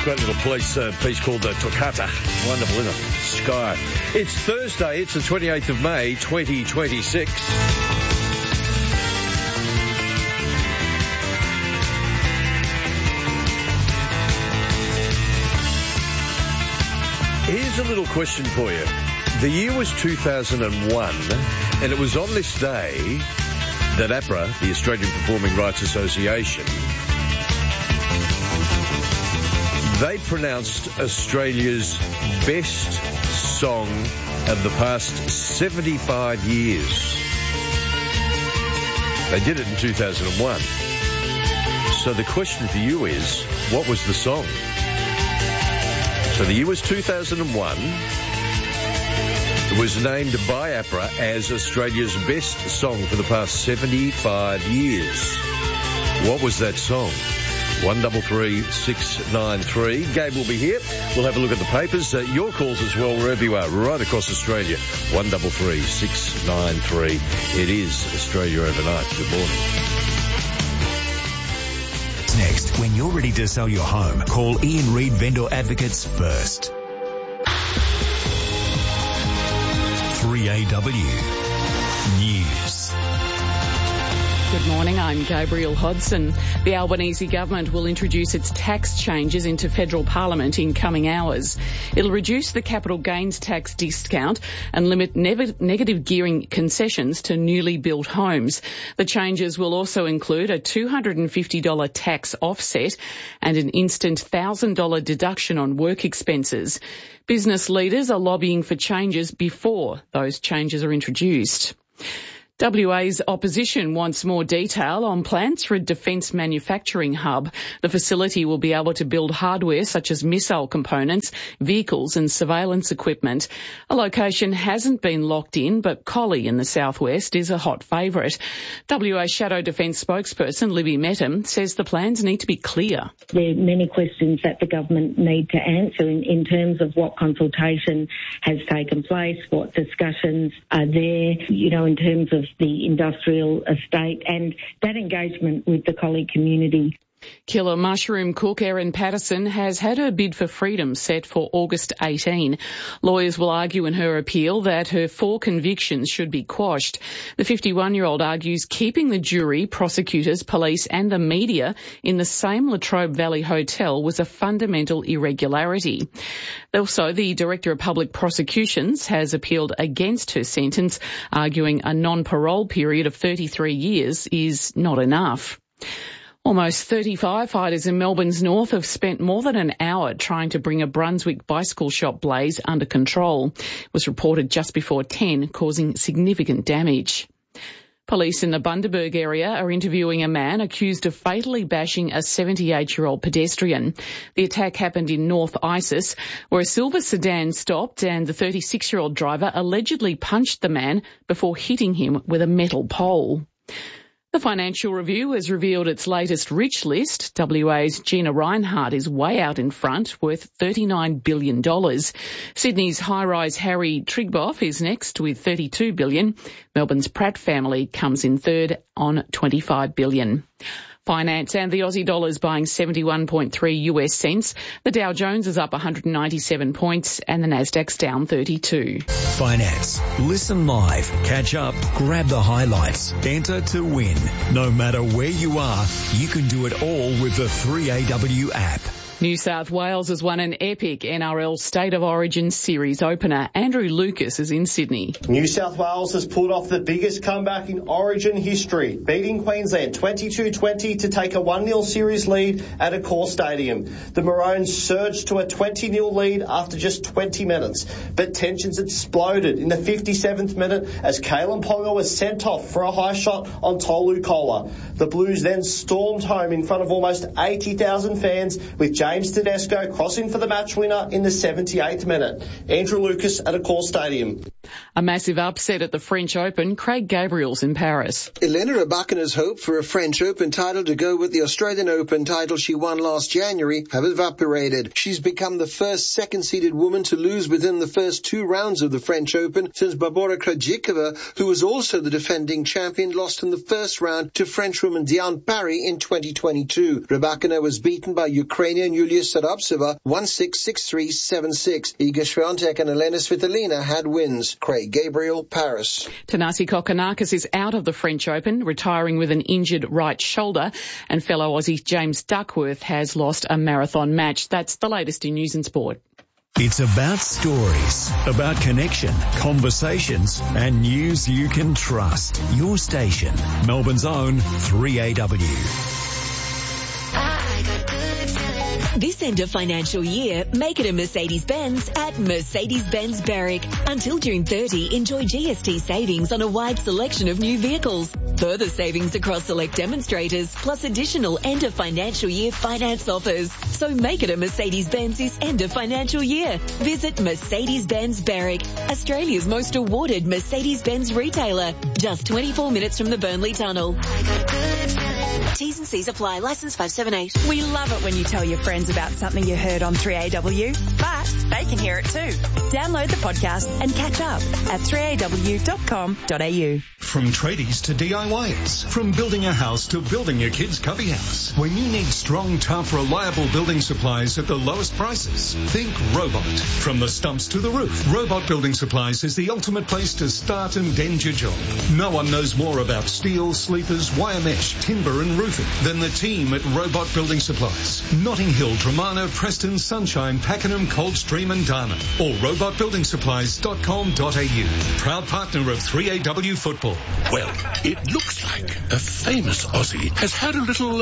Great little police piece called Toccata. Wonderful, isn't it? Sky. It's Thursday. It's the 28th of May, 2026. Here's a little question for you. The year was 2001, and it was on this day that APRA, the Australian Performing Rights Association, they pronounced Australia's best song of the past 75 years. They did it in 2001. So the question for you is, what was the song? So the year was 2001. It was named by APRA as Australia's best song for the past 75 years. What was that song? 133693. Gabe will be here. We'll have a look at the papers. Your calls as well, wherever you are, right across Australia. 133693. It is Australia Overnight. Good morning. Next, when you're ready to sell your home, call Ian Reid Vendor Advocates first. 3AW News. Good morning, I'm Gabrielle Hodson. The Albanese government will introduce its tax changes into federal parliament in coming hours. It'll reduce the capital gains tax discount and limit negative gearing concessions to newly built homes. The changes will also include a $250 tax offset and an instant $1,000 deduction on work expenses. Business leaders are lobbying for changes before those changes are introduced. WA's opposition wants more detail on plans for a defence manufacturing hub. The facility will be able to build hardware such as missile components, vehicles and surveillance equipment. A location hasn't been locked in, but Collie in the southwest is a hot favourite. WA Shadow Defence spokesperson Libby Mettam says the plans need to be clear. There are many questions that the government need to answer in terms of what consultation has taken place, what discussions are there, in terms of the industrial estate and that engagement with the Collie community. Killer mushroom cook Erin Patterson has had her bid for freedom set for August 18. Lawyers will argue in her appeal that her 4 convictions should be quashed. The 51-year-old argues keeping the jury, prosecutors, police and the media in the same Latrobe Valley hotel was a fundamental irregularity. Also, the Director of Public Prosecutions has appealed against her sentence, arguing a non-parole period of 33 years is not enough. Almost 30 firefighters in Melbourne's north have spent more than an hour trying to bring a Brunswick bicycle shop blaze under control. It was reported just before 10, causing significant damage. Police in the Bundaberg area are interviewing a man accused of fatally bashing a 78-year-old pedestrian. The attack happened in North Isis, where a silver sedan stopped and the 36-year-old driver allegedly punched the man before hitting him with a metal pole. The Financial Review has revealed its latest rich list. WA's Gina Rinehart is way out in front, worth $39 billion. Sydney's high-rise Harry Trigboff is next with $32 billion. Melbourne's Pratt family comes in third on $25 billion. Finance and the Aussie dollar is buying 71.3 US cents. The Dow Jones is up 197 points and the Nasdaq's down 32. Finance. Listen live, catch up, grab the highlights, enter to win. No matter where you are, you can do it all with the 3AW app. New South Wales has won an epic NRL State of Origin series opener. Andrew Lucas is in Sydney. New South Wales has pulled off the biggest comeback in Origin history, beating Queensland 22-20 to take a 1-0 series lead at Accor Stadium. The Maroons surged to a 20-0 lead after just 20 minutes, but tensions exploded in the 57th minute as Kalen Ponga was sent off for a high shot on Tolu Kola. The Blues then stormed home in front of almost 80,000 fans, with James Tedesco crossing for the match winner in the 78th minute. Andrew Lucas at Accor Stadium. A massive upset at the French Open. Craig Gabriel's in Paris. Elena Rybakina's hope for a French Open title to go with the Australian Open title she won last January have evaporated. She's become the first second-seeded woman to lose within the first 2 rounds of the French Open since Barbora Krejcikova, who was also the defending champion, lost in the first round to Frenchwoman Diane Parry in 2022. Rybakina was beaten by Ukrainian Yulia Sarapseva 1-6, 6-3, 7-6. Iga Swiatek and Elena Svitolina had wins. Craig Gabriel, Paris. Thanasi Kokkinakis is out of the French Open, retiring with an injured right shoulder, and fellow Aussie James Duckworth has lost a marathon match. That's the latest in news and sport. It's about stories, about connection, conversations, and news you can trust. Your station, Melbourne's own 3AW. This end of financial year, make it a Mercedes-Benz at Mercedes-Benz Berwick. Until June 30, enjoy GST savings on a wide selection of new vehicles. Further savings across select demonstrators, plus additional end of financial year finance offers. So make it a Mercedes-Benz this end of financial year. Visit Mercedes-Benz Berwick, Australia's most awarded Mercedes-Benz retailer. Just 24 minutes from the Burnley Tunnel. T's and C's apply. Licence 578. We love it when you tell your friends about something you heard on 3AW, but they can hear it too. Download the podcast and catch up at 3aw.com.au. From tradies to DIYers, from building a house to building your kid's cubby house. When you need strong, tough, reliable building supplies at the lowest prices, think Robot. From the stumps to the roof, Robot Building Supplies is the ultimate place to start and end your job. No one knows more about steel, sleepers, wire mesh, timber and roofing than the team at Robot Building Supplies. Notting Hill, Dromana, Preston, Sunshine, Pakenham, Coldstream and Darna. Or robotbuildingSupplies.com.au. Proud partner of 3AW Football. Well, it looks like a famous Aussie has had a little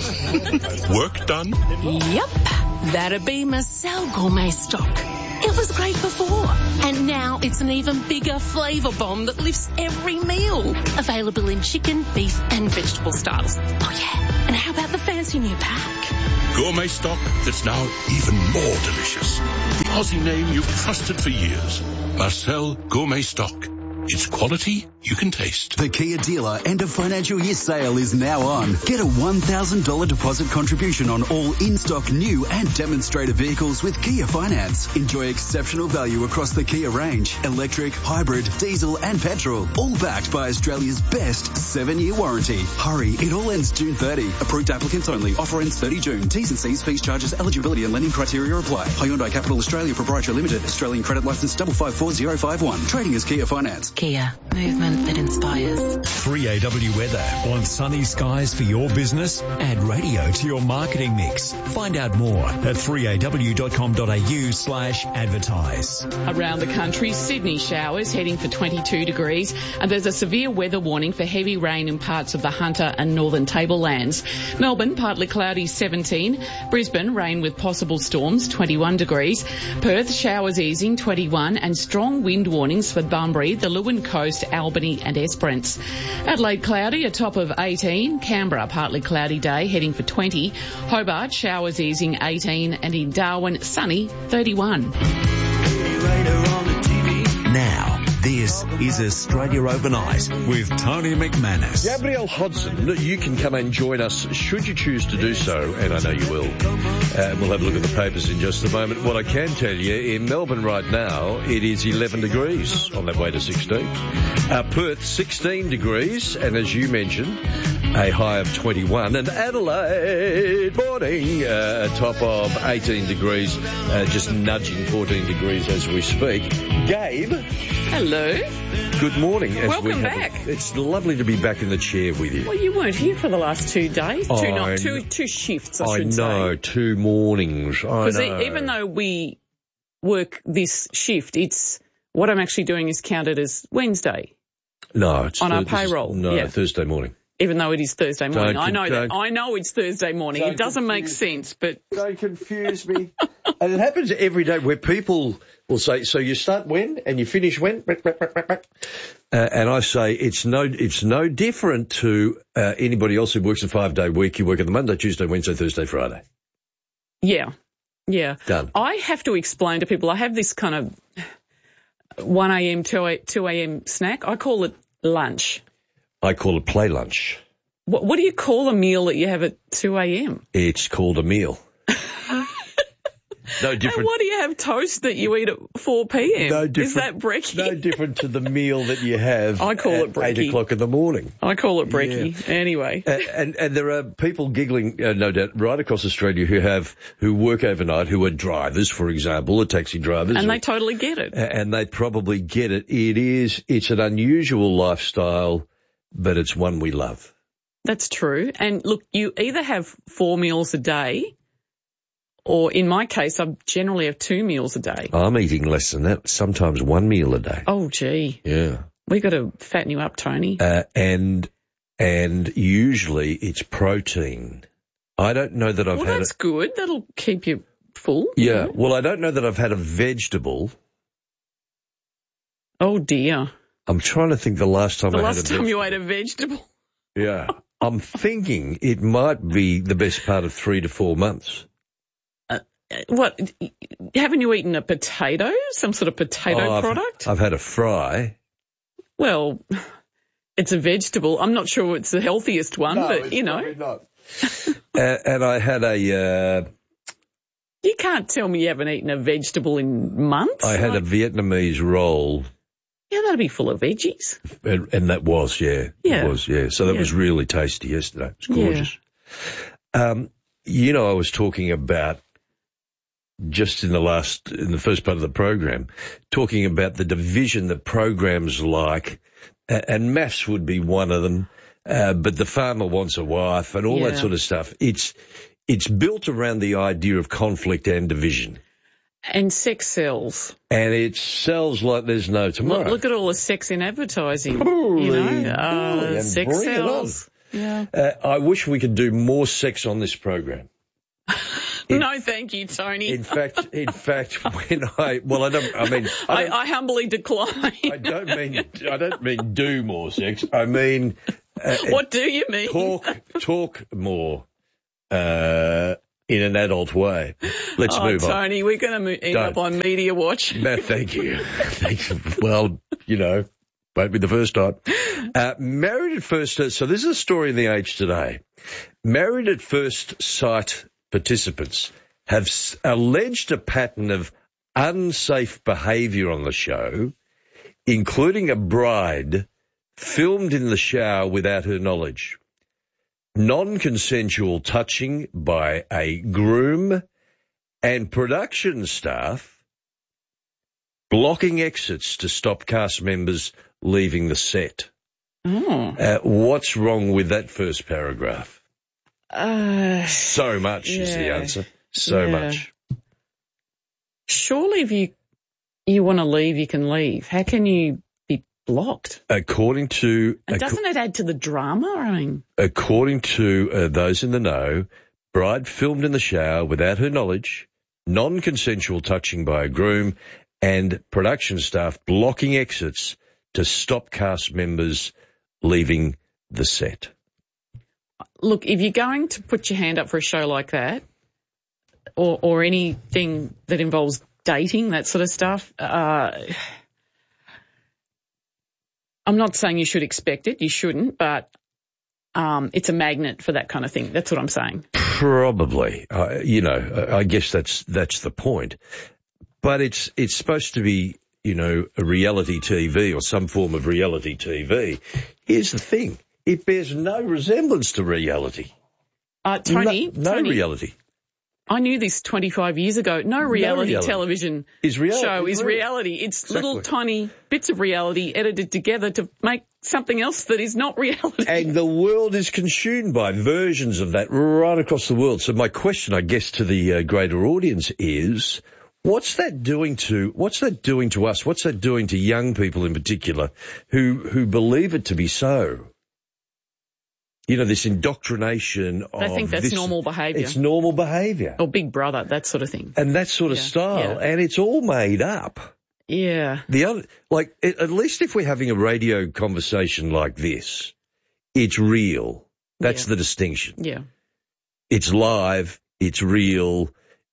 work done. Yep, that'd be Marcel Gourmet Stock. It was great before, and now it's an even bigger flavour bomb that lifts every meal. Available in chicken, beef and vegetable styles. Oh yeah, and how about the fancy new pack? Gourmet stock that's now even more delicious. The Aussie name you've trusted for years. Marcel Gourmet Stock. It's quality you can taste. The Kia dealer end of financial year sale is now on. Get a $1,000 deposit contribution on all in-stock new and demonstrator vehicles with Kia Finance. Enjoy exceptional value across the Kia range. Electric, hybrid, diesel and petrol. All backed by Australia's best 7-year warranty. Hurry, it all ends June 30. Approved applicants only. Offer ends 30 June. T's and C's, fees, charges, eligibility and lending criteria apply. Hyundai Capital Australia Proprietary Limited. Australian credit licence 554051. Trading as Kia Finance. Kia, movement that inspires. 3AW weather. Want sunny skies for your business? Add radio to your marketing mix. Find out more at 3aw.com.au/advertise. Around the country, Sydney showers heading for 22 degrees, and there's a severe weather warning for heavy rain in parts of the Hunter and Northern Tablelands. Melbourne, partly cloudy, 17. Brisbane, rain with possible storms, 21 degrees. Perth, showers easing, 21, and strong wind warnings for Bunbury, the Leeuwin Coast, Albany and Esperance. Adelaide, cloudy, a top of 18. Canberra, partly cloudy day, heading for 20. Hobart, showers easing, 18. And in Darwin, sunny, 31. Now, this is Australia Overnight with Tony McManus. Gabrielle Hodson, you can come and join us should you choose to do so, and I know you will. We'll have a look at the papers in just a moment. What I can tell you, in Melbourne right now, it is 11 degrees on that way to 16. Perth, 16 degrees, and as you mentioned, a high of 21. And Adelaide, morning, a top of 18 degrees, just nudging 14 degrees as we speak. Gabe. Hello. Good morning. Welcome back. It's lovely to be back in the chair with you. Well, you weren't here for the last 2 days. Two shifts, I should say. I know, 2 mornings. I know. Even though we work this shift, it's what I'm actually doing is counted as Wednesday. No, it's on our payroll. Thursday morning. Even though it is Thursday morning. I know it's Thursday morning. It doesn't make sense, but... Don't confuse me. And it happens every day where people will say, so you start when and you finish when? And I say it's no different to anybody else who works a 5-day week. You work on the Monday, Tuesday, Wednesday, Thursday, Friday. Yeah. Done. I have to explain to people, I have this kind of... 1 a.m., 2 a.m. snack. I call it lunch. I call it play lunch. What do you call a meal that you have at 2 a.m.? It's called a meal. No different. And what do you have toast that you eat at 4 p.m.? No different. Is that brekkie? No different to the meal that you have I call it brekkie. 8 o'clock in the morning. I call it brekkie. Yeah. Anyway. And there are people giggling, no doubt, right across Australia who work overnight, who are drivers, for example, or taxi drivers. And they totally get it. And they probably get it. It's an unusual lifestyle, but it's one we love. That's true. And look, you either have 4 meals a day, or in my case, I generally have 2 meals a day. I'm eating less than that, sometimes 1 meal a day. Oh, gee. Yeah. We've got to fatten you up, Tony. And usually it's protein. I don't know that I've had that's good. That'll keep you full. Yeah. Well, I don't know that I've had a vegetable. Oh, dear. I'm trying to think the last time you ate a vegetable. Yeah. I'm thinking it might be the best part of 3 to 4 months. What? Haven't you eaten a potato? Some sort of potato product? I've had a fry. Well, it's a vegetable. I'm not sure it's the healthiest one, but, you know. Not. And I had a... You can't tell me you haven't eaten a vegetable in months. I had a Vietnamese roll. Yeah, that'd be full of veggies. And that was, yeah. Yeah. It was, yeah. So that was really tasty yesterday. It's gorgeous. Yeah. I was talking about, just in the first part of the program, talking about the division that programs like, and maths would be one of them, but The Farmer Wants a Wife and all that sort of stuff. It's built around the idea of conflict and division. And sex sells. And it sells like there's no tomorrow. Look at all the sex in advertising. Sex sells. Yeah. I wish we could do more sex on this program. No, thank you, Tony. In fact, when I humbly decline. I don't mean do more sex. I mean, what do you mean? Talk more, in an adult way. Let's move on. Tony, we're going to end up on Media Watch. No, thank you. Well, won't be the first time. Married at First, so this is a story in the Age today. Married at First Sight participants have alleged a pattern of unsafe behaviour on the show, including a bride filmed in the shower without her knowledge, non-consensual touching by a groom, and production staff blocking exits to stop cast members leaving the set. What's wrong with that first paragraph? So much is the answer. So much. Surely if you want to leave, you can leave. How can you be blocked? According to... And doesn't it add to the drama? According to those in the know, bride filmed in the shower without her knowledge, non-consensual touching by a groom, and production staff blocking exits to stop cast members leaving the set. Look, if you're going to put your hand up for a show like that, or anything that involves dating, that sort of stuff, I'm not saying you should expect it. You shouldn't, but it's a magnet for that kind of thing. That's what I'm saying. Probably. I guess that's the point. But it's supposed to be, a reality TV or some form of reality TV. Here's the thing. It bears no resemblance to reality. Tony. No reality. I knew this 25 years ago. No reality television show is reality. It's little tiny bits of reality edited together to make something else that is not reality. And the world is consumed by versions of that right across the world. So my question, I guess, to the greater audience is, what's that doing to us? What's that doing to young people in particular who believe it to be so? This indoctrination of... I think that's normal behaviour. It's normal behaviour. Or Big Brother, that sort of thing. And that sort of style. Yeah. And it's all made up. Yeah. At least if we're having a radio conversation like this, it's real. That's the distinction. Yeah. It's live, it's real,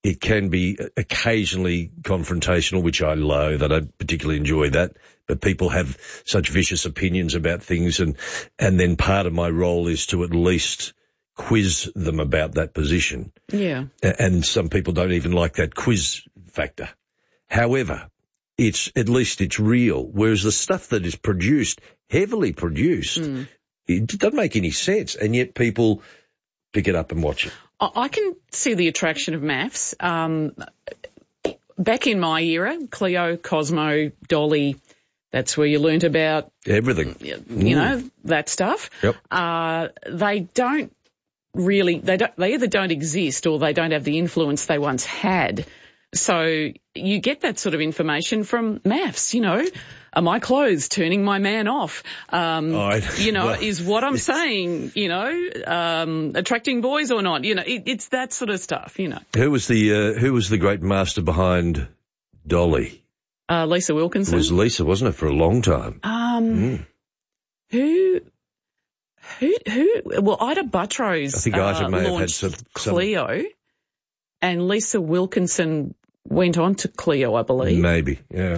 It can be occasionally confrontational, which I loathe. I don't particularly enjoy that. But people have such vicious opinions about things, and then part of my role is to at least quiz them about that position. Yeah. And some people don't even like that quiz factor. However, at least it's real, whereas the stuff that is produced, heavily produced, it doesn't make any sense, and yet people pick it up and watch it. I can see the attraction of maths. Back in my era, Cleo, Cosmo, Dolly, that's where you learnt about everything. You know, that stuff. Yep. They either don't exist or they don't have the influence they once had. So you get that sort of information from maths, you know. Are my clothes turning my man off? Is what I'm saying, you know, attracting boys or not? You know, it's that sort of stuff, you know. Who was the great master behind Dolly? Lisa Wilkinson. It was Lisa, wasn't it, for a long time? Who? Well, Ida Buttrose. I think Ida may have had some Cleo, and Lisa Wilkinson went on to Cleo, I believe. Maybe, yeah.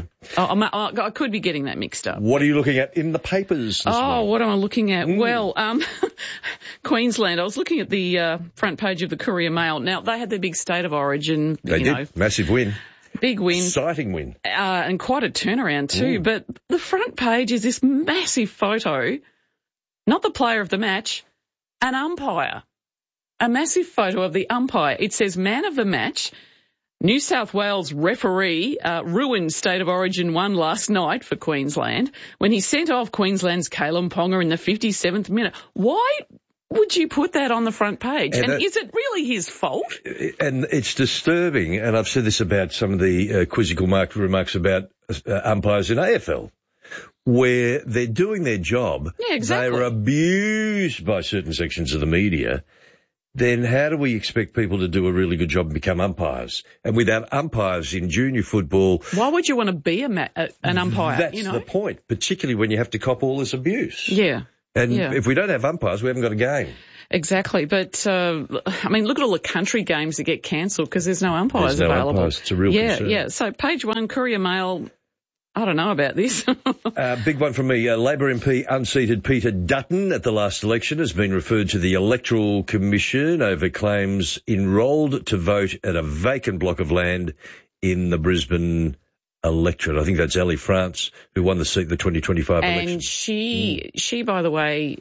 I could be getting that mixed up. What are you looking at in the papers this morning? What am I looking at? Well, Queensland. I was looking at the front page of the Courier Mail. Now, they had their big State of Origin. They did. Massive win. Big win. Exciting win. And quite a turnaround too. But the front page is this massive photo, not the player of the match, an umpire. A massive photo of the umpire. It says man of the match. New South Wales referee ruined State of Origin 1 last night for Queensland when he sent off Queensland's Kalyn Ponga in the 57th minute. Why would you put that on the front page? And is it really his fault? And it's disturbing, and I've said this about some of the quizzical remarks about umpires in AFL, where they're doing their job. Yeah, exactly. They are abused by certain sections of the media. Then how do we expect people to do a really good job and become umpires? And without umpires in junior football... Why would you want to be an umpire? That's the point, particularly when you have to cop all this abuse. Yeah. And if we don't have umpires, we haven't got a game. Exactly. But, I mean, look at all the country games that get cancelled because there's no umpires available. Umpires. It's a real concern. Yeah. So page 1, Courier Mail... I don't know about this. Big one from me. Labor MP unseated Peter Dutton at the last election has been referred to the Electoral Commission over claims enrolled to vote at a vacant block of land in the Brisbane electorate. I think that's Ellie France, who won the seat in the 2025 election. And she, by the way,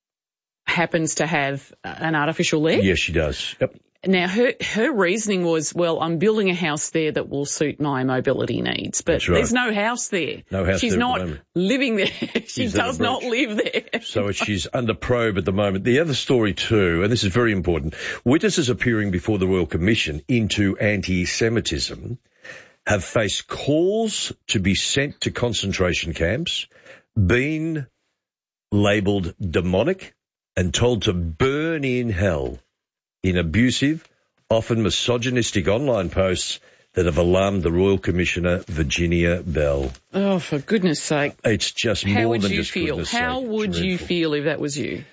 happens to have an artificial leg. Yes, she does. Yep. Now, her reasoning was, well, I'm building a house there that will suit my mobility needs. But there's no house there. No house She's there not at the moment. living there. She does not live there. So she's under probe at the moment. The other story too, and this is very important, witnesses appearing before the Royal Commission into anti-Semitism have faced calls to be sent to concentration camps, been labelled demonic and told to burn in hell in abusive, often misogynistic online posts that have alarmed the Royal Commissioner, Virginia Bell. Oh, for goodness sake. It's just more than just goodness sake. How would you feel if that was you?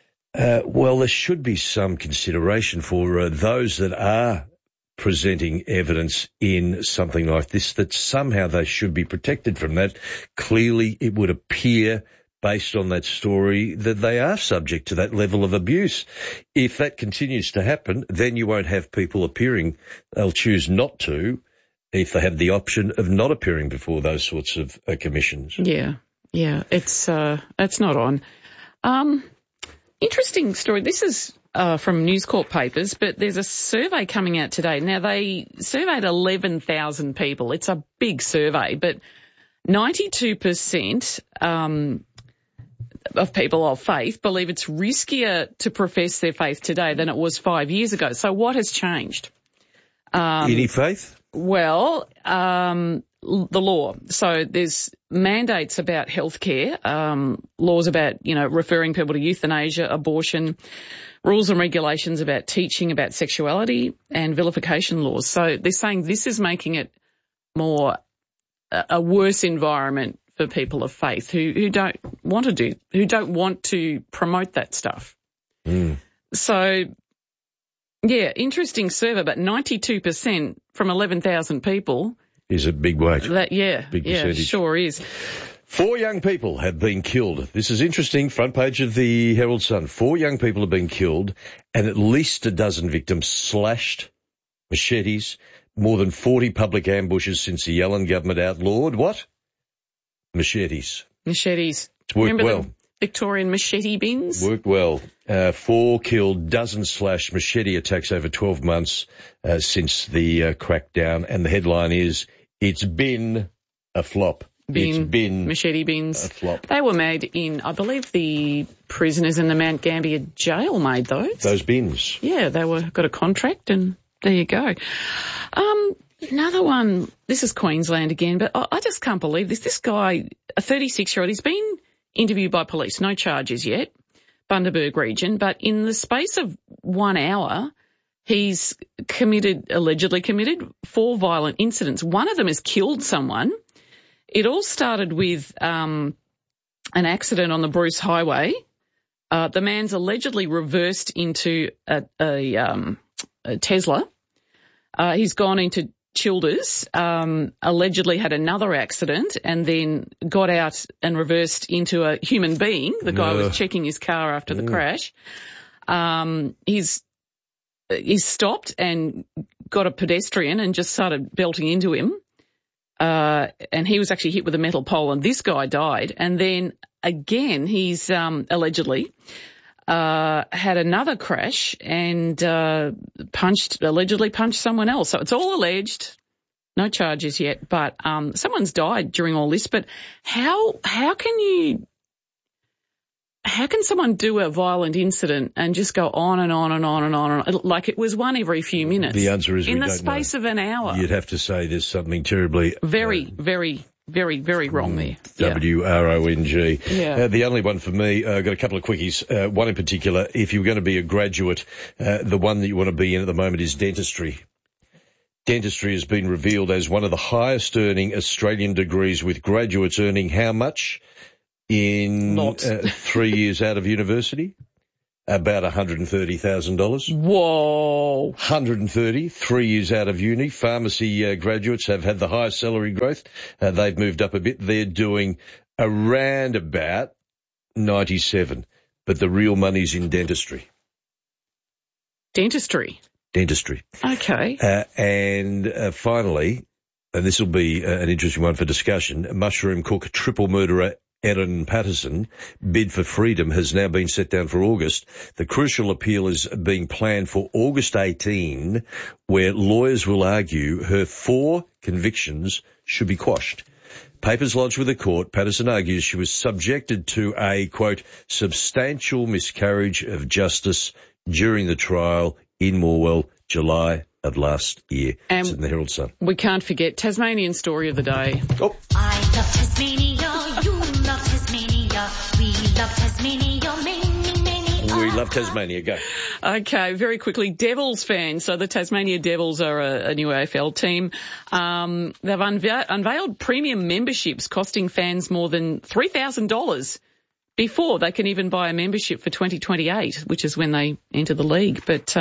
Well, there should be some consideration for those that are presenting evidence in something like this, that somehow they should be protected from that. Clearly, it would appear, based on that story, that they are subject to that level of abuse. If that continues to happen, then you won't have people appearing. They'll choose not to if they have the option of not appearing before those sorts of commissions. Yeah, it's not on. Interesting story. This is from News Corp papers, but there's a survey coming out today. Now, they surveyed 11,000 people. It's a big survey, but 92% of people of faith believe it's riskier to profess their faith today than it was 5 years ago. So what has changed? Any faith? Well, the law. So there's mandates about healthcare, laws about, referring people to euthanasia, abortion, rules and regulations about teaching about sexuality, and vilification laws. So they're saying this is making it more a worse environment for people of faith who don't want to promote that stuff. So Yeah, interesting survey, but 92% from 11,000 people. Is a big weight. Big percentage. Sure is. 4 young people have been killed. This is interesting. Front page of the Herald Sun. 4 young people have been killed and at least a dozen victims slashed, machetes, more than 40 public ambushes since the Yellen government outlawed what? Machetes. Machetes. It's worked Remember well. The Victorian machete bins? Worked well. 4 killed, dozens slashed, machete attacks over 12 months since the crackdown. And the headline is, it's been a flop. It's been machete bins. A flop. They were made in, I believe, the prisoners in the Mount Gambier jail made those. Those bins. Yeah, they got a contract, and there you go. Another one. This is Queensland again, but I just can't believe this. This guy, a 36-year-old, he's been interviewed by police. No charges yet, Bundaberg region, but in the space of 1 hour, he's allegedly committed 4 violent incidents. One of them has killed someone. It all started with an accident on the Bruce Highway. The man's allegedly reversed into a Tesla. He's gone into Childers, allegedly had another accident and then got out and reversed into a human being. The guy was checking his car after the crash. He's stopped and got a pedestrian and just started belting into him. And he was actually hit with a metal pole and this guy died. And then again, he's allegedly had another crash and allegedly punched someone else. So it's all alleged. No charges yet, but someone's died during all this. But how can someone do a violent incident and just go on and on and on and on, like it was one every few minutes? The answer is in the space of an hour. You'd have to say there's something terribly very wrong there. WRONG. Yeah. The only one for me, I've got a couple of quickies. One in particular, if you were going to be a graduate, the one that you want to be in at the moment is dentistry. Dentistry has been revealed as one of the highest earning Australian degrees, with graduates earning how much in 3 years out of university? About $130,000. Whoa. 130, 3 years out of uni. Pharmacy graduates have had the highest salary growth. They've moved up a bit. They're doing around about 97. But the real money's in dentistry. Dentistry. Okay. And finally, and this will be an interesting one for discussion, mushroom cook, triple murderer Erin Patterson bid for freedom has now been set down for August. The crucial appeal is being planned for August 18, where lawyers will argue her 4 convictions should be quashed. Papers lodged with the court, Patterson argues she was subjected to a, quote, substantial miscarriage of justice during the trial in Morwell, July of last year. It's in the Herald Sun. We can't forget Tasmanian story of the day. Oh. I love Tasmania, you love Tasmania, we love Tasmania, many. We love Tasmania, go. Okay, very quickly, Devils fans. So the Tasmania Devils are a new AFL team. They've unveiled premium memberships costing fans more than $3,000 before they can even buy a membership for 2028, which is when they enter the league. But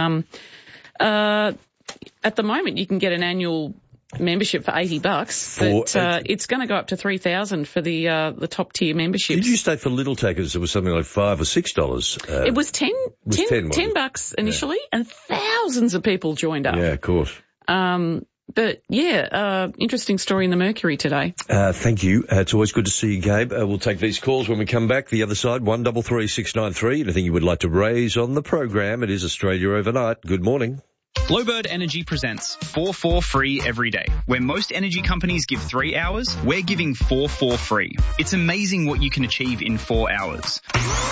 at the moment, you can get an annual membership for $80, but it's going to go up to $3,000 for the top tier memberships. Did you stay for Little Tackers? It was something like $5 or $6. It was $10 initially, and thousands of people joined up. Yeah, of course. But yeah, interesting story in the Mercury today. Thank you. It's always good to see you, Gabe. We'll take these calls when we come back. The other side, 133693. Anything you would like to raise on the program? It is Australia Overnight. Good morning. Glowbird Energy presents 4 free every day. Where most energy companies give 3 hours, we're giving 4 free. It's amazing what you can achieve in 4 hours.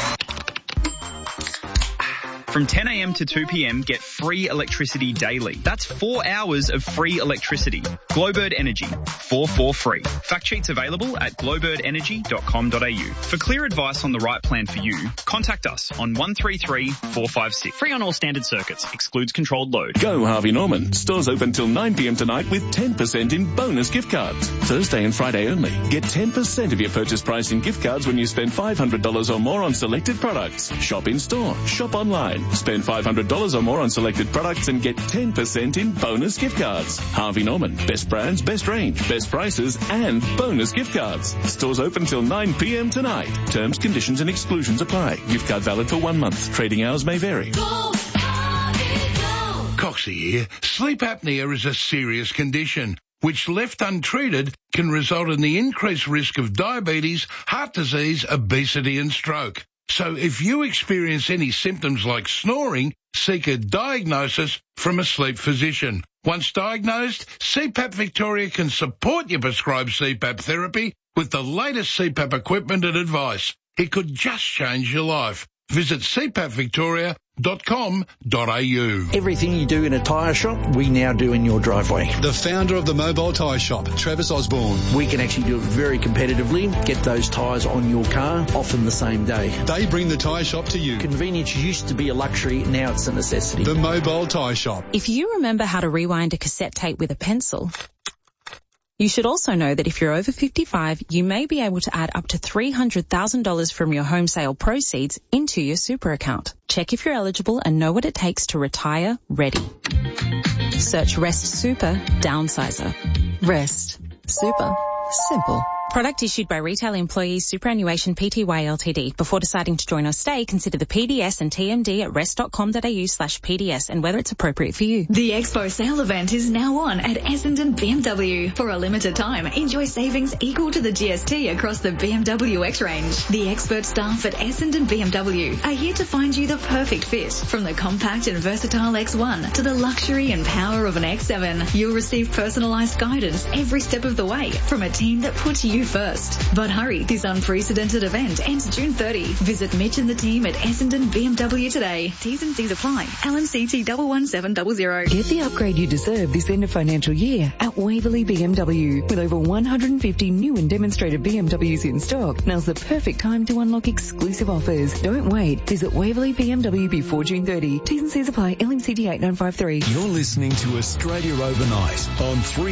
From 10 a.m. to 2 p.m, get free electricity daily. That's 4 hours of free electricity. Glowbird Energy, 4 free. Fact sheets available at glowbirdenergy.com.au. For clear advice on the right plan for you, contact us on 133 456. Free on all standard circuits. Excludes controlled load. Go Harvey Norman. Stores open till 9 p.m. tonight with 10% in bonus gift cards. Thursday and Friday only. Get 10% of your purchase price in gift cards when you spend $500 or more on selected products. Shop in store. Shop online. online. Spend $500 or more on selected products and get 10% in bonus gift cards. Harvey Norman. Best brands, best range, best prices, and bonus gift cards. Stores open till 9 p.m. tonight. Terms, conditions, and exclusions apply. Gift card valid for 1 month. Trading hours may vary. Coxie here. Sleep apnea is a serious condition, which left untreated can result in the increased risk of diabetes, heart disease, obesity and stroke. So if you experience any symptoms like snoring, seek a diagnosis from a sleep physician. Once diagnosed, CPAP Victoria can support your prescribed CPAP therapy with the latest CPAP equipment and advice. It could just change your life. Visit cpapvictoria.com.au. Everything you do in a tyre shop, we now do in your driveway. The founder of the Mobile Tyre Shop, Travis Osborne. We can actually do it very competitively, get those tyres on your car, often the same day. They bring the tyre shop to you. Convenience used to be a luxury, now it's a necessity. The Mobile Tyre Shop. If you remember how to rewind a cassette tape with a pencil, you should also know that if you're over 55, you may be able to add up to $300,000 from your home sale proceeds into your super account. Check if you're eligible and know what it takes to retire ready. Search Rest Super Downsizer. Rest Super Simple. Product issued by Retail Employees Superannuation Pty Ltd. Before deciding to join or stay, consider the PDS and TMD at rest.com.au/PDS and whether it's appropriate for you. The Expo sale event is now on at Essendon BMW. For a limited time, enjoy savings equal to the GST across the BMW X range. The expert staff at Essendon BMW are here to find you the perfect fit. From the compact and versatile X1 to the luxury and power of an X7, you'll receive personalised guidance every step of the way from a team that puts you first. But hurry, this unprecedented event ends June 30. Visit Mitch and the team at Essendon BMW today. T's and C's apply. LMCT 11700. Get the upgrade you deserve this end of financial year at Waverley BMW. With over 150 new and demonstrated BMWs in stock, now's the perfect time to unlock exclusive offers. Don't wait. Visit Waverley BMW before June 30. T's and C's apply. LMCT 8953. You're listening to Australia Overnight on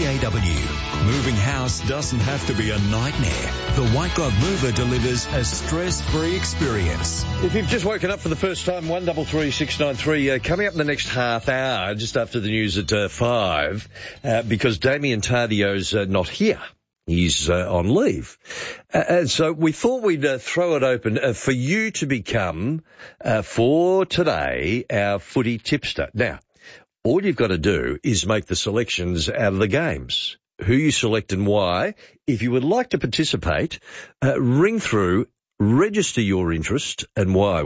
3AW. Moving house doesn't have to be a nightmare. The White Glove Mover delivers a stress-free experience. If you've just woken up for the first time, 133693, coming up in the next half hour, just after the news at 5, because Damien Tardio's not here. He's on leave. And so we thought we'd throw it open for you to become, for today, our footy tipster. Now, all you've got to do is make the selections out of the games. Who you select and why. If you would like to participate, ring through, register your interest and why.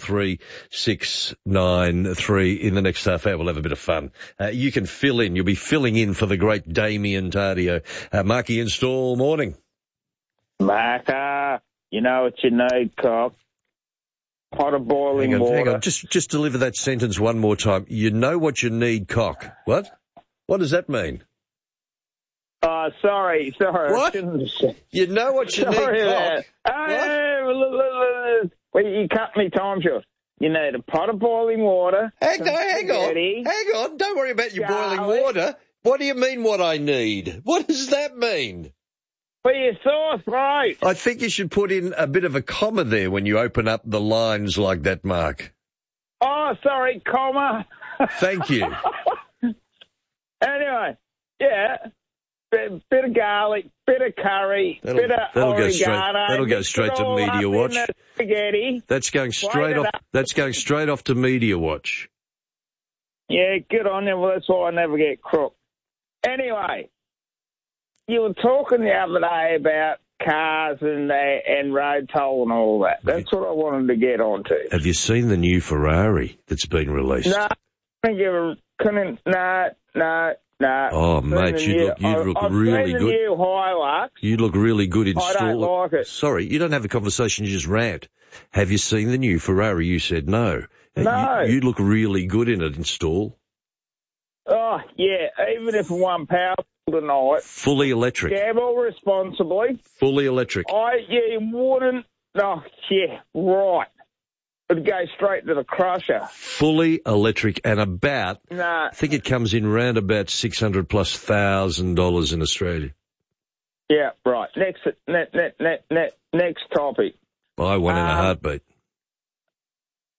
133693 in the next half hour. We'll have a bit of fun. You can fill in. You'll be filling in for the great Damien Tardio. Marky Install, morning. Marker, you know what you need, cock. Pot of boiling water. Hang on. Just deliver that sentence one more time. You know what you need, cock. What? What does that mean? Sorry. What? You know what you need, cock. Well, you cut me time short. You need a pot of boiling water. Hang on. Don't worry about your boiling water. What do you mean what I need? What does that mean? For your sore throat. I think you should put in a bit of a comma there when you open up the lines like that, Mark. Oh, sorry, comma. Thank you. Anyway, yeah. Bit of garlic, bit of curry, bit of oregano. That'll go straight to Media Watch. Spaghetti. That's going straight off to Media Watch. Yeah, good on you. Well, that's why I never get crook. Anyway, you were talking the other day about cars and road toll and all that. That's what I wanted to get onto. Have you seen the new Ferrari that's been released? No, No. Oh, mate, you look really good. New Hilux. You look really good in I don't like it. Sorry, you don't have a conversation, you just rant. Have you seen the new Ferrari? You said no. No. You look really good in it, Install. Oh, yeah, even if one powerful tonight. Fully electric. Gamble responsibly. Fully electric. You wouldn't. Oh, yeah, right. It'd go straight to the crusher. Fully electric and about, I think it comes in round about $600,000+ in Australia. Yeah, right. Next topic. Buy one in a heartbeat.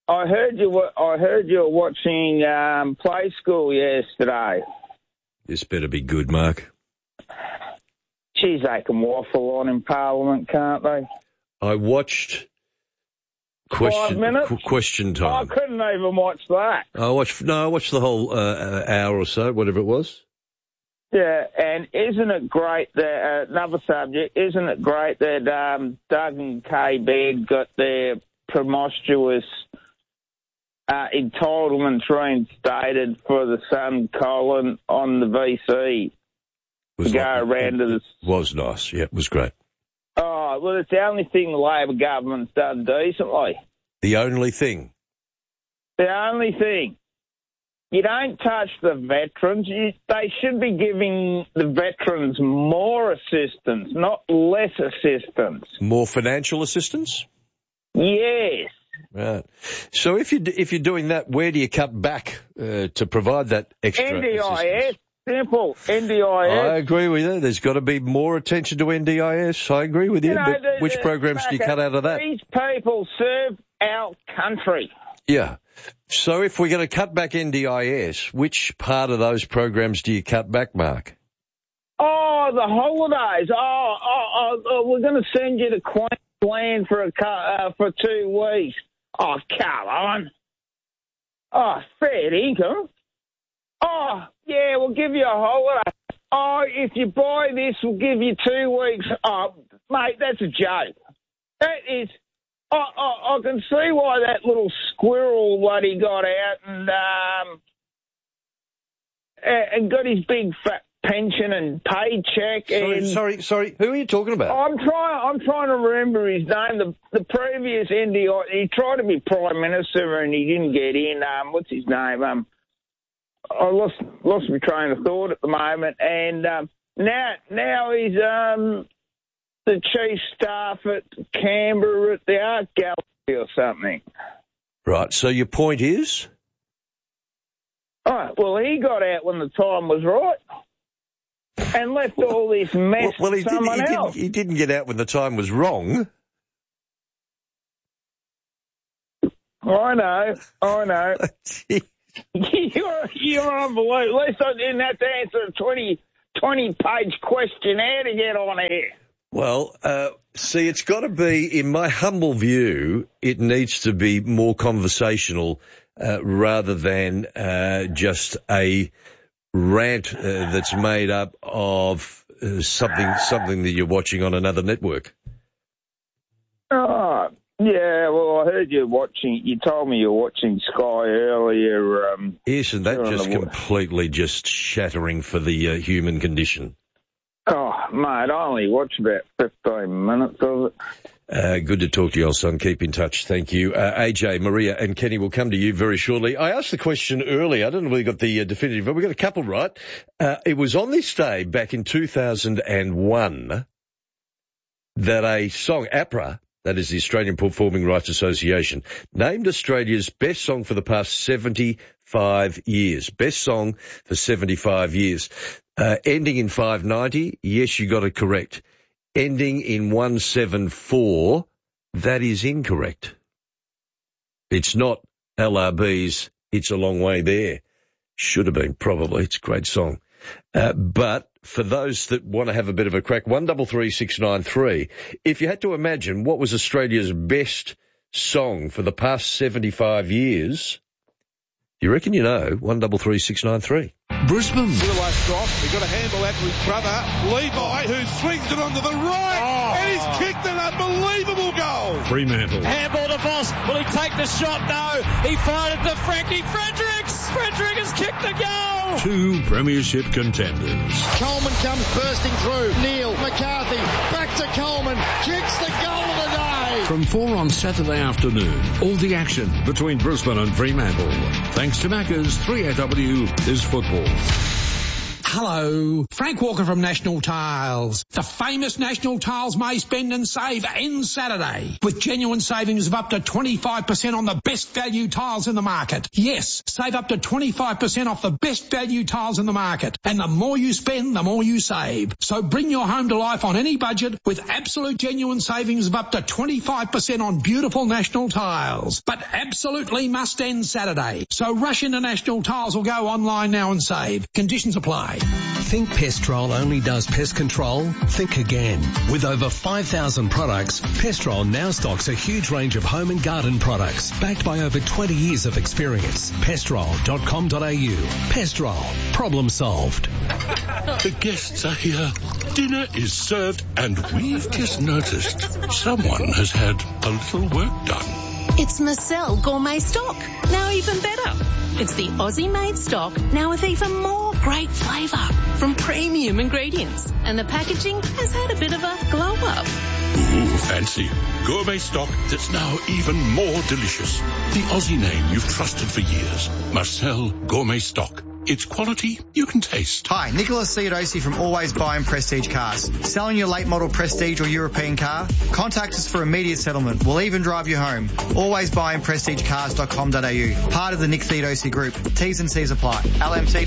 I heard you were watching Play School yesterday. This better be good, Mark. Geez, they can waffle on in Parliament, can't they? I watched 5 minutes? Question Time. I couldn't even watch that. I watched the whole hour or so, whatever it was. Yeah, and isn't it great that, another subject, isn't it great that Doug and Kay Baird got their promiscuous entitlements reinstated for the son Colin on the VC to go around to the... Was nice, yeah, it was great. Oh, well, it's the only thing the Labor government's done decently. The only thing? The only thing. You don't touch the veterans. They should be giving the veterans more assistance, not less assistance. More financial assistance? Yes. Right. So if you're doing that, where do you cut back to provide that extra NDIS. assistance? Simple. NDIS. I agree with you. There's got to be more attention to NDIS. I agree with you. But which programs do you cut out of that? These people serve our country. Yeah. So if we're going to cut back NDIS, which part of those programs do you cut back, Mark? Oh, the holidays. We're going to send you to Queensland for 2 weeks. Oh, come on. Oh, fair income. Oh, yeah, we'll give you a holiday. Oh, if you buy this, we'll give you 2 weeks. Oh, mate, that's a joke. That is... I can see why that little squirrel what he got out and got his big fat pension and paycheck. Sorry. Who are you talking about? I'm trying to remember his name. The previous NDI, he tried to be Prime Minister and he didn't get in. What's his name? I lost my train of thought at the moment. And now he's the chief staff at Canberra at the Art Gallery or something. Right, so your point is? All right, well, he got out when the time was right and left all this mess to someone else. He didn't get out when the time was wrong. I know. You're unbelievable. At least I didn't have to answer a 20-page questionnaire to get on here. Well, see, it's got to be, in my humble view, it needs to be more conversational rather than just a rant that's made up of something that you're watching on another network. Oh, yeah, well, I heard you watching, you told me you were watching Sky earlier. Yes, and that just completely just shattering for the human condition. Oh, mate, I only watched about 15 minutes of it. Good to talk to you, old son. Keep in touch. Thank you. AJ, Maria and Kenny will come to you very shortly. I asked the question earlier. I don't know whether you got the definitive, but we got a couple right. It was on this day back in 2001 that a song, APRA, that is the Australian Performing Rights Association, named Australia's best song for the past 75 years. Best song for 75 years. Ending in 590, yes, you got it correct. Ending in 174, that is incorrect. It's not LRB's It's a Long Way There. Should have been, probably. It's a great song. But for those that want to have a bit of a crack, 133693, if you had to imagine what was Australia's best song for the past 75 years, you reckon you know, 133693. Brisbane. Willow cross. He's got to handle that with his brother, Levi, who swings it onto the right. And he's kicked an unbelievable goal. Fremantle. Handball to Voss. Will he take the shot? No. He fired it to Frankie Fredericks. Fredericks has kicked the goal. Two premiership contenders. Coleman comes bursting through. Neil McCarthy back to Coleman. Kicks the goal of the day. From 4 on Saturday afternoon, all the action between Brisbane and Fremantle. Thanks to Macca's, 3AW is football. Hello, Frank Walker from National Tiles. The famous National Tiles May Spend and Save ends Saturday with genuine savings of up to 25% on the best value tiles in the market. Yes, save up to 25% off the best value tiles in the market. And the more you spend, the more you save. So bring your home to life on any budget with absolute genuine savings of up to 25% on beautiful National Tiles. But absolutely must end Saturday. So rush into National Tiles or go online now and save. Conditions apply. Think Pestrol only does pest control? Think again. With over 5,000 products, Pestrol now stocks a huge range of home and garden products, backed by over 20 years of experience. Pestrol.com.au. Pestrol. Problem solved. The guests are here. Dinner is served, and we've just noticed someone has had a little work done. It's Marcel Gourmet Stock. Now even better. It's the Aussie-made stock, now with even more great flavour from premium ingredients. And the packaging has had a bit of a glow-up. Ooh, fancy. Gourmet stock that's now even more delicious. The Aussie name you've trusted for years. Marcel Gourmet Stock. It's quality you can taste. Hi, Nicholas Theodosi from Always Buy and Prestige Cars. Selling your late model Prestige or European car? Contact us for immediate settlement. We'll even drive you home. Always Buy and PrestigeCars.com.au. Part of the Nick Theodosi Group. T's and C's apply. LMT